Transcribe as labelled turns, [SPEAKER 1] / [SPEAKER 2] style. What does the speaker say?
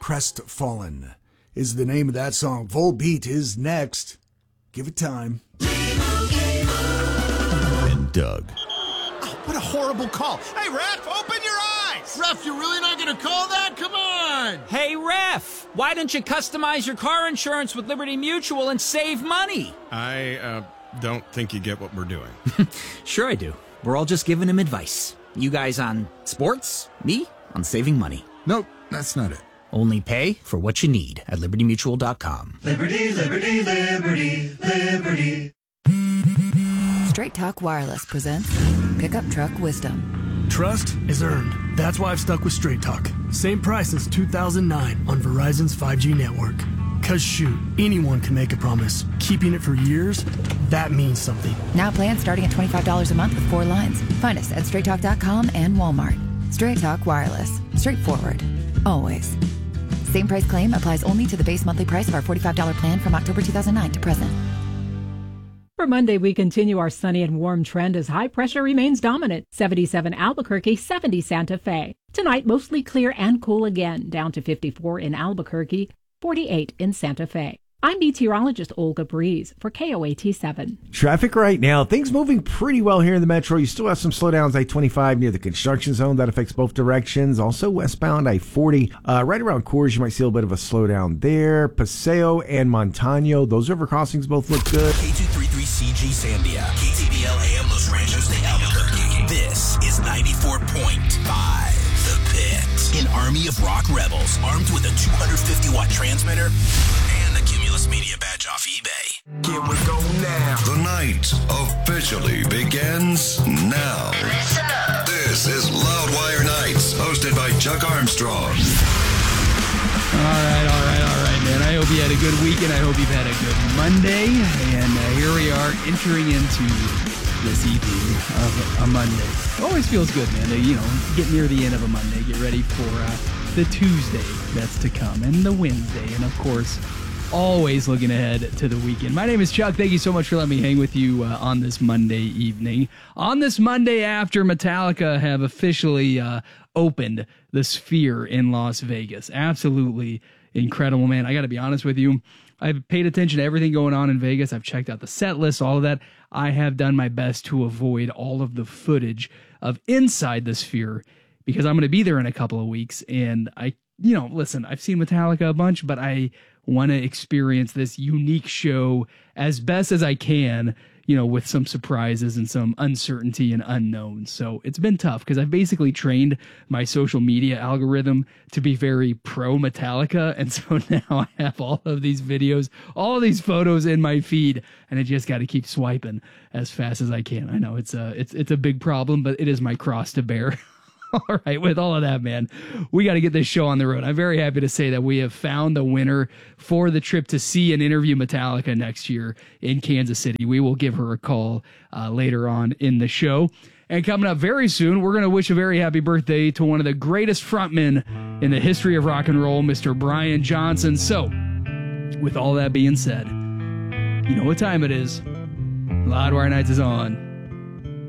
[SPEAKER 1] Crestfallen is the name of that song. Volbeat is next. Give it time.
[SPEAKER 2] And Doug.
[SPEAKER 3] Oh, what a horrible call. Hey, Ref, open your eyes.
[SPEAKER 4] Ref, you're really not going to call that? Come on.
[SPEAKER 5] Hey, Ref, why don't you customize your car insurance with Liberty Mutual and save money?
[SPEAKER 6] I don't think you get what we're doing.
[SPEAKER 5] Sure I do. We're all just giving him advice. You guys on sports, me on saving money.
[SPEAKER 2] Nope, that's not it.
[SPEAKER 5] Only pay for what you need at libertymutual.com.
[SPEAKER 7] Liberty, liberty, liberty, liberty.
[SPEAKER 8] Straight Talk Wireless presents Pickup Truck Wisdom.
[SPEAKER 9] Trust is earned. That's why I've stuck with Straight Talk. Same price since 2009 on Verizon's 5G network. Cause shoot, anyone can make a promise. Keeping it for years, that means something.
[SPEAKER 8] Now plans starting at $25 a month with 4 lines. Find us at straighttalk.com and Walmart. Straight Talk Wireless. Straightforward. Always. Same price claim applies only to the base monthly price of our $45 plan from October 2009 to present.
[SPEAKER 10] For Monday, we continue our sunny and warm trend as high pressure remains dominant. 77 Albuquerque, 70 Santa Fe. Tonight, mostly clear and cool again, down to 54 in Albuquerque, 48 in Santa Fe. I'm meteorologist Olga Breeze for KOAT7.
[SPEAKER 11] Traffic right now. Things moving pretty well here in the metro. You still have some slowdowns I-25 near the construction zone. That affects both directions. Also westbound I-40. Right around Coors, you might see a little bit of a slowdown there. Paseo and Montano. Those river crossings both look good.
[SPEAKER 12] K233CG Sandia. KTBL AM Los Ranchos de Albuquerque. This is 94.5. The Pit. An army of rock rebels armed with a 250-watt transmitter and a Cumulus Media badge off eBay.
[SPEAKER 13] Here we go now.
[SPEAKER 14] The night officially begins now.
[SPEAKER 13] Listen up.
[SPEAKER 14] This is Loudwire Nights, hosted by Chuck Armstrong.
[SPEAKER 15] All right, man. I hope you had a good weekend. I hope you've had a good Monday. And here we are entering into this evening of a Monday. Always feels good, man, to, get near the end of a Monday. Get ready for the Tuesday that's to come and the Wednesday. And, of course, always looking ahead to the weekend. My name is Chuck. Thank you so much for letting me hang with you on this Monday evening. On this Monday after Metallica have officially opened the Sphere in Las Vegas. Absolutely incredible, man. I got to be honest with you. I've paid attention to everything going on in Vegas. I've checked out the set list, all of that. I have done my best to avoid all of the footage of inside the Sphere because I'm going to be there in a couple of weeks. And listen, I've seen Metallica a bunch, but I want to experience this unique show as best as I can, with some surprises and some uncertainty and unknowns. So it's been tough because I've basically trained my social media algorithm to be very pro Metallica. And so now I have all of these videos, all of these photos in my feed, and I just got to keep swiping as fast as I can. I know it's a big problem, but it is my cross to bear. All right, with all of that, man, we got to get this show on the road. I'm very happy to say that we have found the winner for the trip to see and interview Metallica next year in Kansas City. We will give her a call later on in the show. And coming up very soon, we're going to wish a very happy birthday to one of the greatest frontmen in the history of rock and roll, Mr. Brian Johnson. So, with all that being said, you know what time it is. Loudwire Nights is on.